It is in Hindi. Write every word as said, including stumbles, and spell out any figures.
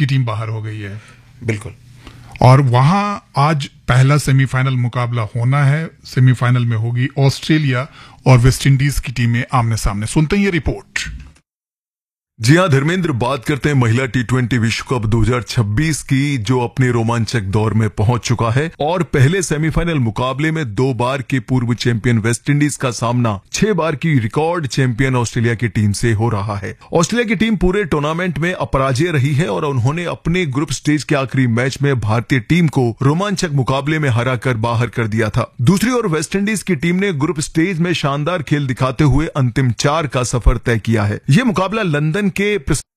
की टीम बाहर हो गई है। बिल्कुल। और वहां आज पहला सेमीफाइनल मुकाबला होना है। सेमीफाइनल में होगी ऑस्ट्रेलिया और वेस्टइंडीज की टीमें आमने सामने। सुनते हैं ये रिपोर्ट। जी हां धर्मेंद्र, बात करते हैं महिला टी ट्वेंटी विश्व कप दो हज़ार छब्बीस की, जो अपने रोमांचक दौर में पहुंच चुका है और पहले सेमीफाइनल मुकाबले में दो बार के पूर्व चैंपियन वेस्टइंडीज का सामना छह बार की रिकॉर्ड चैंपियन ऑस्ट्रेलिया की टीम से हो रहा है। ऑस्ट्रेलिया की टीम पूरे टूर्नामेंट में अपराजय रही है और उन्होंने अपने ग्रुप स्टेज के आखिरी मैच में भारतीय टीम को रोमांचक मुकाबले में हराकर बाहर कर दिया था। दूसरी ओर वेस्टइंडीज की टीम ने ग्रुप स्टेज में शानदार खेल दिखाते हुए अंतिम चार का सफर तय किया है। यह मुकाबला लंदन के